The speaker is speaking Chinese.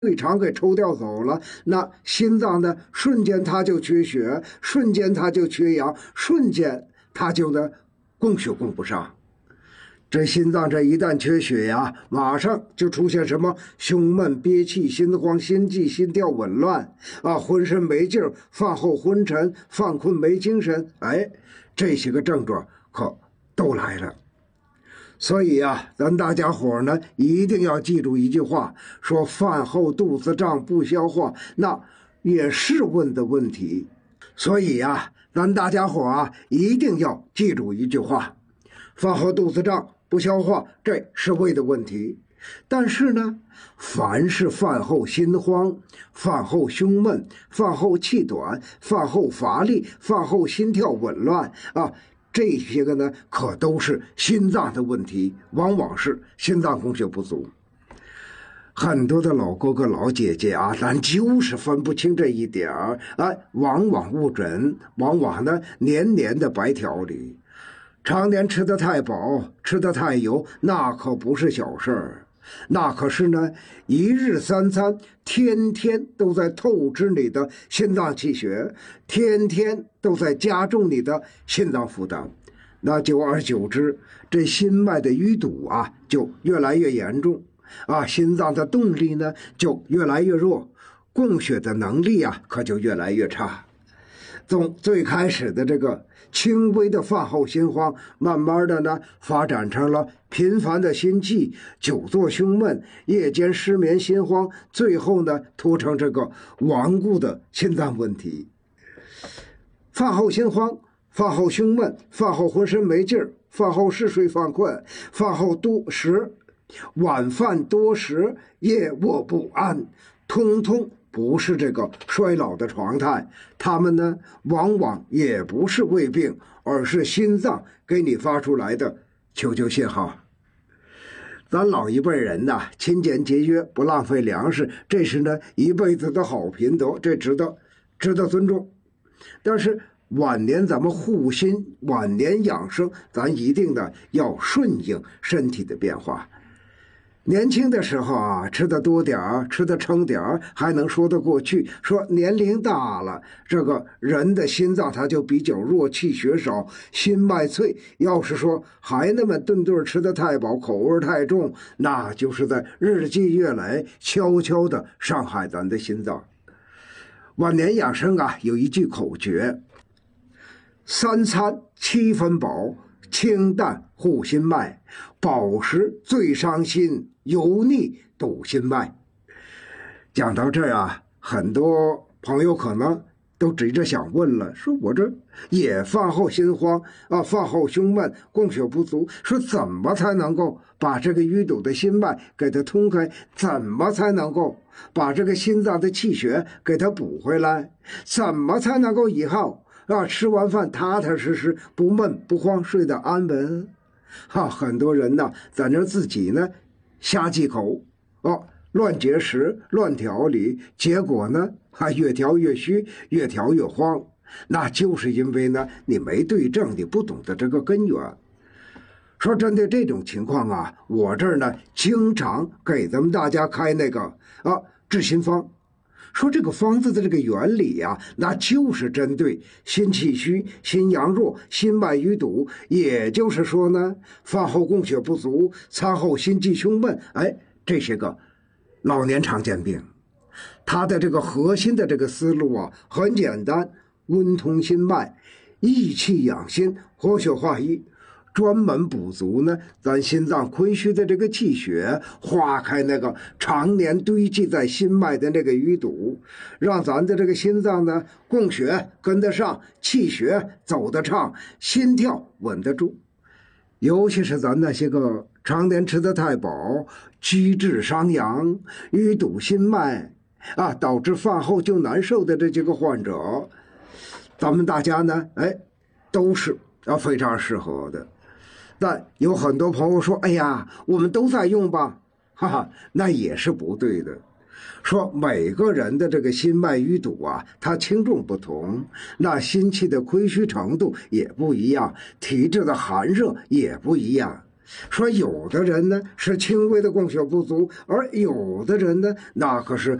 胃肠给抽调走了，那心脏呢，瞬间它就缺血，瞬间它就缺氧，瞬间它就呢供血供不上。这心脏这一旦缺血呀，马上就出现什么胸闷、憋气、心慌、心悸、心跳紊乱啊，浑身没劲儿，饭后昏沉、犯困没精神，哎，这些个症状可都来了。所以啊，咱大家伙呢一定要记住一句话，说饭后肚子胀不消化，那也是问的问题。所以啊，咱大家伙啊一定要记住一句话，饭后肚子胀不消化，这是胃的问题。但是呢，凡是饭后心慌、饭后胸闷、饭后气短、饭后乏力、饭后心跳紊乱啊，这些个呢，可都是心脏的问题，往往是心脏供血不足。很多的老哥哥老姐姐啊，咱就是分不清这一点儿，哎，往往误诊，往往呢年年的白调理，常年吃得太饱，吃得太油，那可不是小事儿。那可是呢，一日三餐，天天都在透支你的心脏气血，天天都在加重你的心脏负担。那久而久之，这心脉的淤堵啊，就越来越严重啊，心脏的动力呢就越来越弱，供血的能力啊可就越来越差。从最开始的这个轻微的饭后心慌，慢慢的呢发展成了频繁的心悸、久坐胸闷、夜间失眠、心慌，最后呢拖成这个顽固的心脏问题。饭后心慌、饭后胸闷、饭后浑身没劲儿、饭后嗜睡犯困、饭后多食、晚饭多食、夜卧不安，通通不是这个衰老的常态，他们呢往往也不是胃病，而是心脏给你发出来的求救信号。咱老一辈人呐，勤俭节约，不浪费粮食，这是呢一辈子的好品德，这值得尊重。但是晚年咱们护心，晚年养生，咱一定呢要顺应身体的变化。年轻的时候啊，吃的多点儿，吃的撑点儿，还能说得过去。说年龄大了，这个人的心脏它就比较弱，气血少，心脉脆。要是说孩子们顿顿吃的太饱，口味太重，那就是在日积月累，悄悄的伤害咱的心脏。晚年养生啊，有一句口诀：3餐7分饱，清淡护心脉，饱食最伤心，油腻堵心脉。讲到这儿啊，很多朋友可能都急着想问了，说我这也饭后心慌啊，饭后胸闷，供血不足，说怎么才能够把这个淤堵的心脉给它通开？怎么才能够把这个心脏的气血给它补回来？怎么才能够以后啊，吃完饭踏踏实实，不闷不慌，睡得安稳？很多人呢，在那自己呢瞎忌口乱节食，乱调理，结果呢越调越虚，越调越慌。那就是因为呢你没对症，你不懂得这个根源。说针对这种情况啊，我这儿呢经常给咱们大家开那个治心方。说这个方子的这个原理啊，那就是针对心气虚、心阳弱、心脉淤堵，也就是说呢，饭后供血不足、餐后心悸胸闷，哎，这些个老年常见病。它的这个核心的这个思路啊，很简单，温通心脉，益气养心，活血化瘀。专门补足呢咱心脏亏虚的这个气血，化开那个常年堆积在心脉的那个淤堵，让咱的这个心脏呢供血跟得上，气血走得畅，心跳稳得住。尤其是咱那些个常年吃得太饱，积滞伤阳，淤堵心脉啊，导致饭后就难受的这几个患者，咱们大家呢都是非常适合的。但有很多朋友说，哎呀，我们都在用吧，那也是不对的。说每个人的这个心脉淤堵啊，它轻重不同，那心气的亏虚程度也不一样，体质的寒热也不一样。 说有的人呢是轻微的供血不足，而有的人呢那可是